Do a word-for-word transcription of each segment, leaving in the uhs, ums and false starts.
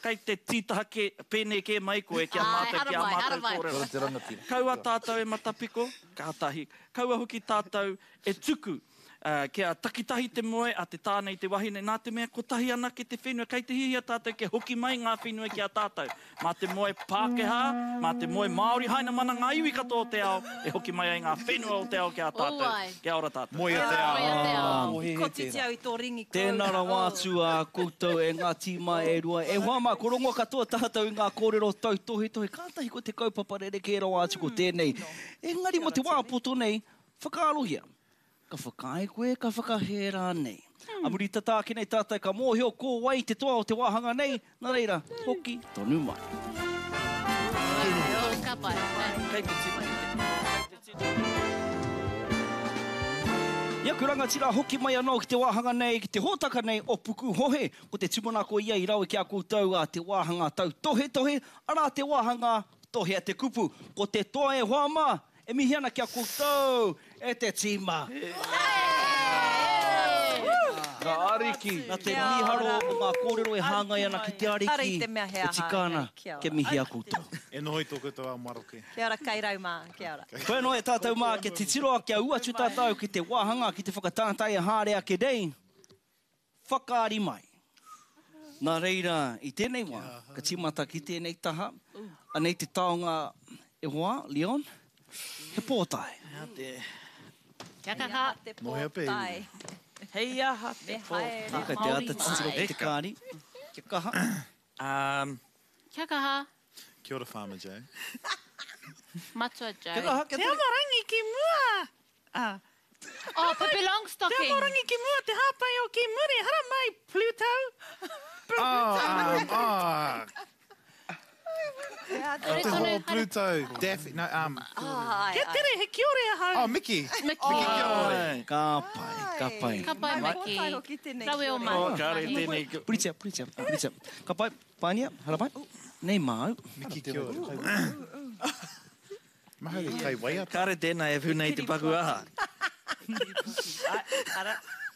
Kei te tītaha ke, pēnei ke mai koe kia mātou kia mātou kōrero. Kaua tātou e matapiko, kātahi. Kaua hoki tātou e tuku. Uh, kia takitahi te moe a te tānei te wahine. Nā te mea kotahi ana ke te whenua. Kei te hihia tātou ke hoki mai ngā whenua ki a tātou. Mā te moe Pākehā, mā te moe Māori, haina mana ngā iwi katoa te ao, e hoki mai ai ngā whenua o te ao ki a tātou. Kia ora tātou. Moe a te ao. Ko titi au i tō ringi kau. Tēnā ra wātu a koutou e ngā tīma e rua. E whama, ko rongo katoa tātou i ngā kōrero tau tohe tohe. Kātahi ko te kaupapa rere ke ra wātu ko tēnei. Engari mo te wāpoto nei, whakaarohia. Ka whakai koe, ka whakahera nei. Hmm. Amuri tatake nei tātai ka mōhio kō wai te toa o te wāhanga nei. Nā reira, hoki tonu mai. Ka pai. Iaku rangatira hoki mai anō ki te wāhanga nei, ki te hōtaka nei o puku hohe. Ko te tumanako ia i rau ki a koutou a te wāhanga tau tohe tohe. Ara te wāhanga tohe a te kupu. Ko te toa e hoama, e mihi ana ki a koutou. E te tīma. Ka ariki. Nā te miharo o ngā kōrero e hāngai ana ki te ariki. E tikana ke mihi a koutou. E nohoi tō koutou a maroke. Kia ora, kai rau mā. Kia ora. Koe no e tātou mā, ke te tiroa kia uatu tātou ki te wāhanga, ki te whakatātai e hārea ke dei. Whakaari mai. Nā reira, i tēnei wā, ka timata ki tēnei taha. Anei te taonga e wā, Leon, he pōtai. Nā te... Kia kaha. Mohe a pēi. Hei aha te pōtai. Kai te ata titiro ki te kāri. Kia kaha. Um, Kia kaha. Kia ora, Farmer Joe. Matua Joe. Kia kaha. Te amarangi ki mua. Ah. Oh, Pippi Longstocking. Te amarangi ki mua, te hāpai o ki muri. Hara mai, Pluto. Oh, um, oh. Hare Te tonu, ho hare- Pluto. Daffy, no, um... Ai, Kia tere, he kiore a hau. Oh, Mickey. Mickey. Kia ora. Ka pai, ka pai. Ka pai, Mickey. Ai, hoki tēnei Rawe o kiore. mai. oh, kāre tēnei. Puritia, puritia, puritia. Ka pai, pānia, hara pai. Nei māu. Mickey, kia ora. Maha e kai wai ata. Kāre tēnei e whiunei te paku aha. Ara.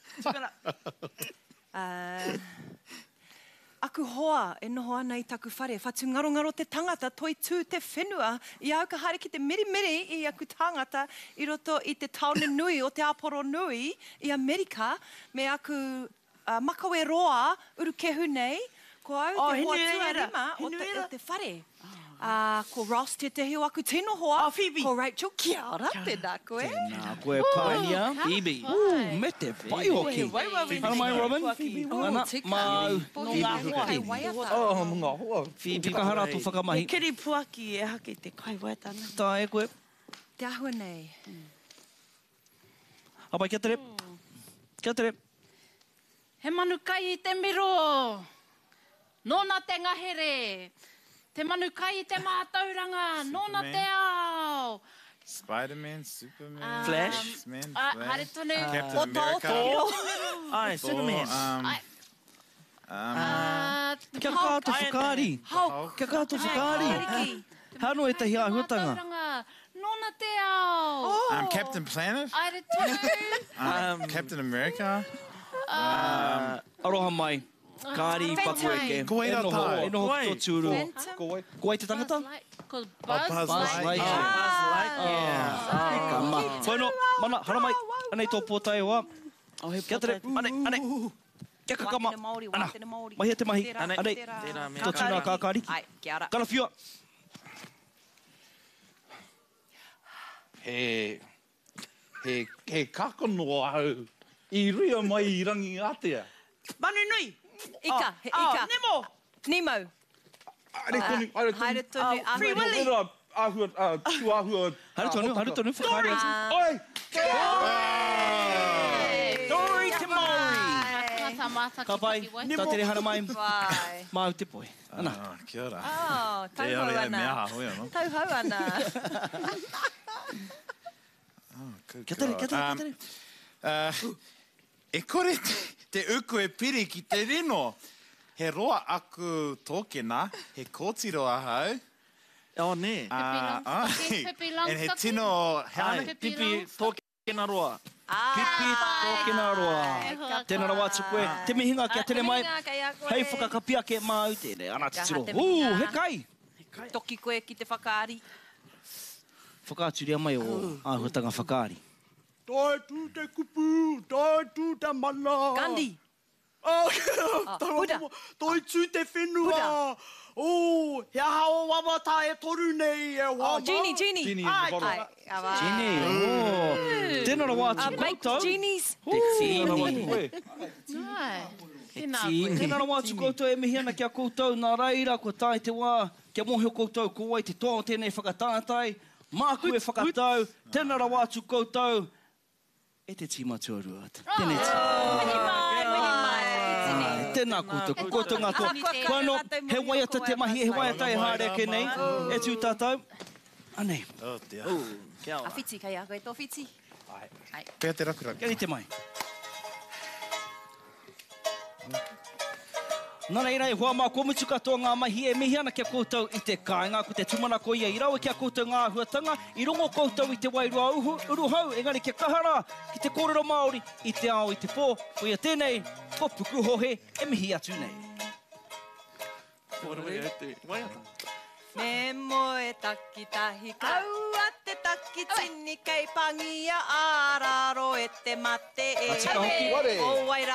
Uh, aku hoa e noho ana i taku whare. Whatu ngaro ngaro te tangata toi tū te whenua i au ka hare ki te miri miri i aku tangata i roto i te taone nui o te aporo nui i Amerika me aku uh, makawe roa uru kehu nei ko au Oh, te hoa hinu era. tuarima o Hinu te, era. o te whare. Uh, ko Ross te tehi o aku tino hoa. Oh, Phoebe. Ko Rachel, kia ora tēnā koe. Nā koe pānia. Phoebe. Uh, me te pai hoki. Wai wai wai. Hara mai, Robin. Ana, māu. Phoebe. Oh, mga hoa. Phoebe. Tika hara tu whakamahi. He kiri puaki e hake te kai waitana. Tā e koe. Te ahua nei. Apai, kia tere. Kia tere. He manu kai i te miro. Nōna te ngahere. Te manu kai i te mātauranga. Nōna te ao. Spider-Man, Superman, Um, Flash. X-Men, Ah, Flash, hare tonu. Captain O America, tō Ai, Superman. um, Ai. um, Ah, Kia kātou whakaari. Kia kātou whakaari. Hano e tahi āhuatanga. Mātauranga. Nōna te ao. um, Captain Planet, Aere tonu. um, Captain America. Aroha mai. Kāri paku e ke. Ko wei rā E noho, tāu. e noho Koe. tō tūru. Phantom. Ko ai te tangata? Cause Buzz, Buzz Lightyear. Lightyear. Buzz Lightyear. Ka ma. Koe no, mana, hara mai. Anei tō pōtai wā. Kia tere, ane, ane. Kia kakama. Wātena Māori, Ana, wātena Māori. mahi te mahi. Tērā, Ane. Anei, tērā. Tērā mea tō tūna kā kāri. Ai, kia ora. Kana whiua. He, he, he kakono au i ria mai i rangi atea. Manu nui. Ika, he Oh, ika. Nemo. Nemo. Haere tonu, haere tonu. Haere tonu, Oh, Free ahua. Willy. Ora, ahua, ah, tu ahua. Haere tonu, haere tonu, whakaari atu. Oi! Dory te Māori. Tata mata Ka ki pai, paki wai. tā tere hara mai. Vai. Māu te poe. Ana. Ah, kia ora. Oh, Te tauhau ora e mea ana. hoi anō. Tauhau ana. Oh, good Kia tere, God. kia tere, Um, kia tere. Uh, e kore te, te uku e piri ki te rino. He roa aku tōkena, he kōtiro ahau. Oh, ne. Uh, Longstocking, Pippi And he Longstocking. tino Ai, haone. Pippi Pipi, Longstocking. tōke Tēnā roa. Pipi tōkena roa. Tēnā roa atu koe. Te mihinga kia tene mai. Hei whakakapia ke mau tēnei. Ana titiro. Uu, he kai. Toki koe ki te whakaari. Whakaaturia mai o āhuatanga whakaari. Tai tū te kupu, tai tū te mana. Gandhi. Oh, Buddha. Tai tū te whenua. Oh, he hao wawata e toru nei e wama. Oh, Genie, Genie. Genie in the Ai, bottle. ai, awa. Genie, oh. Tēnā roa atu Uh, baked koutou. genies. Te tini. Ai, tēnā Tini. koe. Tēnā roa atu koutou e mihi ana kia koutou. Nā reira, ko tai te wā. Kia mohi o koutou ko wai te toa o tēnei whakatātai. Māku e whakatau. Tēnā roa atu koutou. E te tima tuarua atu. Tēnei tika. Mihi mai, mihi mai. Ai, tēnā koutou, ko koutou ngā toa. Wano, he waiata te mahi, he waiata e haere ke nei. E tū tātou. Anei, Oh, te Oh, kia A ora. whiti, kai a koe tō whiti. Pea te rakuraki. keri te mai. Nā nei rei, hoa mā komutu katoa ngā mahi e mihi ana kia koutou i te kāinga, ko te tumana ko ia i rau e kia koutou ngā huatanga, i rongo koutou i te wairua uhu, uruhau, engari kia kahara, ki te kōrero Māori, i te ao i te pō, ko ia tēnei, ko puku hohe, e mihi atu nei. Waiata. Me moe takitahi kaua te taki tini kei pangia āraro e te mate e. Atika hoki. O waira